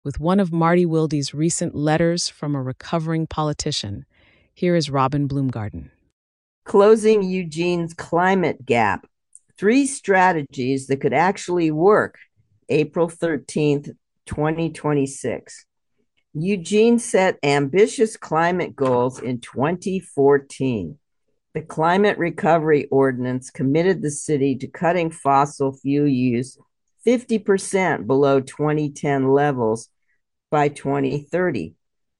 with one of Marty Wilde's recent letters from a recovering politician. Here is Robin Bloomgarden. Closing Eugene's climate gap. 3 strategies that could actually work. April 13th, 2026. Eugene set ambitious climate goals in 2014. The Climate Recovery Ordinance committed the city to cutting fossil fuel use 50% below 2010 levels by 2030.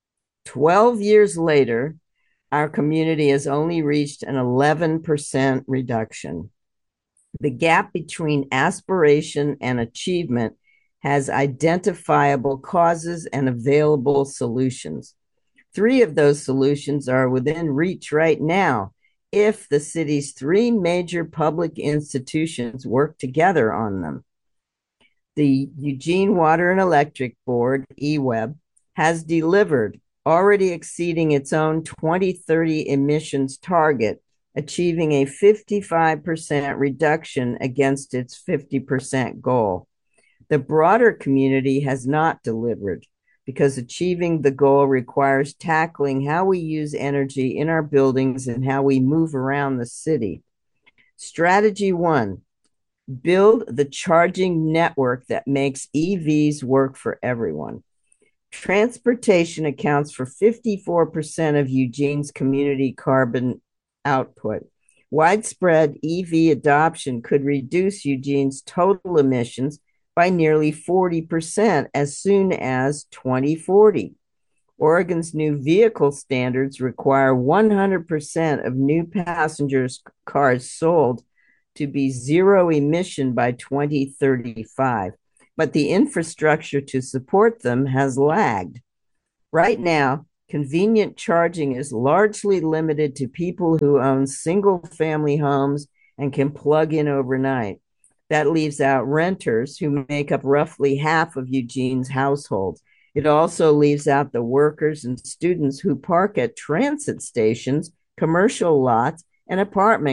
12 years later, our community has only reached an 11% reduction. The gap between aspiration and achievement has identifiable causes and available solutions. 3 of those solutions are within reach right now if the city's 3 major public institutions work together on them. The Eugene Water and Electric Board, EWEB, has delivered, already exceeding its own 2030 emissions target, achieving a 55% reduction against its 50% goal. The broader community has not delivered because achieving the goal requires tackling how we use energy in our buildings and how we move around the city. Strategy 1, build the charging network that makes EVs work for everyone. Transportation accounts for 54% of Eugene's community carbon output. Widespread EV adoption could reduce Eugene's total emissions by nearly 40% as soon as 2040. Oregon's new vehicle standards require 100% of new passengers cars sold to be zero emission by 2035, but the infrastructure to support them has lagged. Right now, convenient charging is largely limited to people who own single-family homes and can plug in overnight. That leaves out renters, who make up roughly half of Eugene's households. It also leaves out the workers and students who park at transit stations, commercial lots, and apartment